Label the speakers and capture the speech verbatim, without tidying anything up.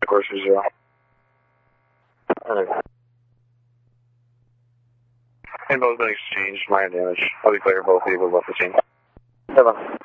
Speaker 1: course for zero. Alright. Info's been exchanged, minor damage. I'll be clear both vehicles left the scene. Seven.